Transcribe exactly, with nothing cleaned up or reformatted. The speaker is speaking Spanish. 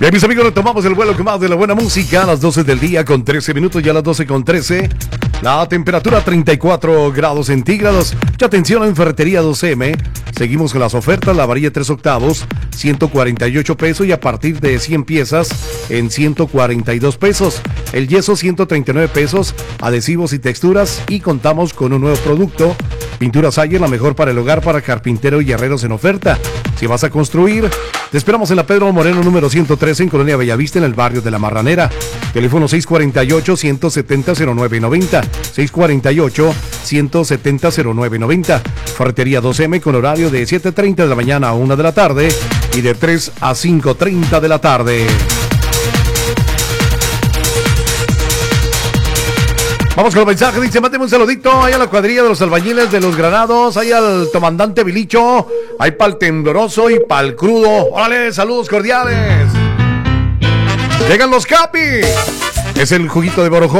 Bien, mis amigos, retomamos el vuelo que más de la buena música a las doce del día con trece minutos, ya a las doce con trece. La temperatura treinta y cuatro grados centígrados. Mucha atención en Ferretería dos eme. Seguimos con las ofertas. La varilla tres octavos, ciento cuarenta y ocho pesos y a partir de cien piezas en ciento cuarenta y dos pesos. El yeso ciento treinta y nueve pesos, adhesivos y texturas, y contamos con un nuevo producto. Pinturas Ayer, la mejor para el hogar, para carpintero y herreros en oferta. Si vas a construir, te esperamos en la Pedro Moreno número ciento trece en Colonia Bellavista, en el barrio de La Marranera. Teléfono seis cuatro ocho, uno siete cero, cero nueve nueve cero. seis cuatro ocho, uno siete cero, cero nueve nueve cero. Ferretería dos eme con horario de siete treinta de la mañana a una de la tarde y de tres a cinco treinta de la tarde. Vamos con los mensajes. Dice, máteme un saludito ahí a la cuadrilla de los albañiles de los Granados, ahí al comandante Bilicho, ahí para el tembloroso y para el crudo. Órale, saludos cordiales. Llegan los Capi. Es el juguito de Borojó.